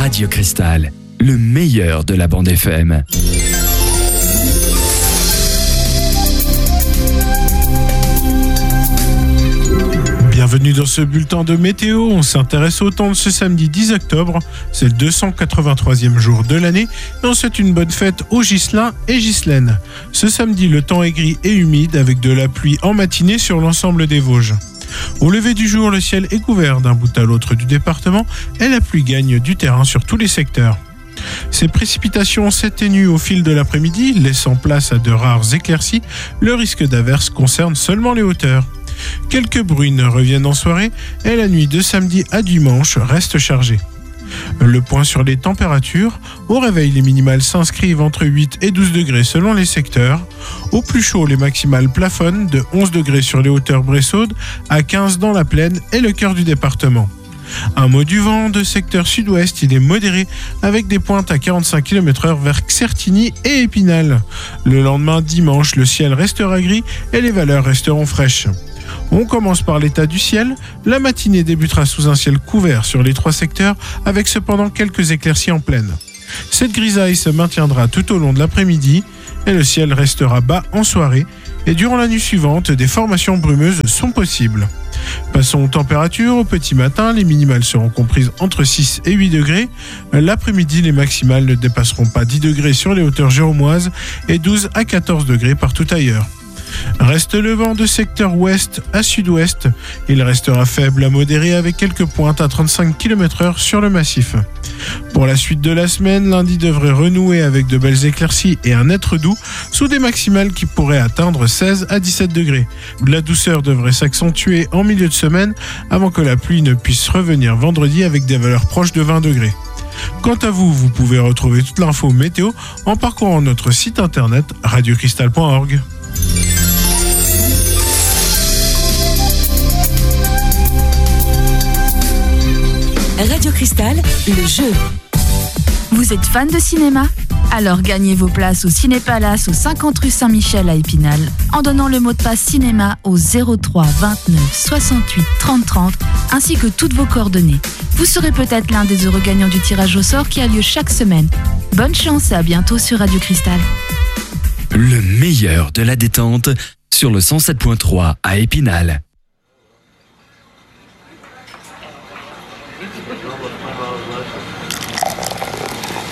Radio Cristal, le meilleur de la bande FM. Bienvenue dans ce bulletin de météo. On s'intéresse au temps de ce samedi 10 octobre. C'est le 283e jour de l'année et on souhaite une bonne fête aux Ghislains et Ghislaines. Ce samedi, le temps est gris et humide avec de la pluie en matinée sur l'ensemble des Vosges. Au lever du jour, le ciel est couvert d'un bout à l'autre du département et la pluie gagne du terrain sur tous les secteurs. Ces précipitations s'atténuent au fil de l'après-midi, laissant place à de rares éclaircies. Le risque d'averse concerne seulement les hauteurs. Quelques bruines reviennent en soirée et la nuit de samedi à dimanche reste chargée. Le point sur les températures. Au réveil, les minimales s'inscrivent entre 8 et 12 degrés selon les secteurs. Au plus chaud, les maximales plafonnent de 11 degrés sur les hauteurs bressaudes à 15 dans la plaine et le cœur du département. Un mot du vent de secteur sud-ouest, il est modéré avec des pointes à 45 km/h vers Certigny et Épinal. Le lendemain, dimanche, le ciel restera gris et les valeurs resteront fraîches. On commence par l'état du ciel. La matinée débutera sous un ciel couvert sur les 3 secteurs avec cependant quelques éclaircies en plaine. Cette grisaille se maintiendra tout au long de l'après-midi et le ciel restera bas en soirée. Et durant la nuit suivante, des formations brumeuses sont possibles. Passons aux températures. Au petit matin, les minimales seront comprises entre 6 et 8 degrés. L'après-midi, les maximales ne dépasseront pas 10 degrés sur les hauteurs jérômoises et 12 à 14 degrés partout ailleurs. Reste le vent de secteur ouest à sud-ouest. Il restera faible à modéré avec quelques pointes à 35 km/h sur le massif. Pour la suite de la semaine, lundi devrait renouer avec de belles éclaircies et un être doux sous des maximales qui pourraient atteindre 16 à 17 degrés. La douceur devrait s'accentuer en milieu de semaine avant que la pluie ne puisse revenir vendredi avec des valeurs proches de 20 degrés. Quant à vous, vous pouvez retrouver toute l'info météo en parcourant notre site internet radiocristal.org. Radio Cristal, le jeu. Vous êtes fan de cinéma ? Alors gagnez vos places au Ciné-Palace au 50 rue Saint-Michel à Épinal en donnant le mot de passe cinéma au 03 29 68 30 30 ainsi que toutes vos coordonnées. Vous serez peut-être l'un des heureux gagnants du tirage au sort qui a lieu chaque semaine. Bonne chance et à bientôt sur Radio Cristal. Le meilleur de la détente sur le 107.3 à Épinal.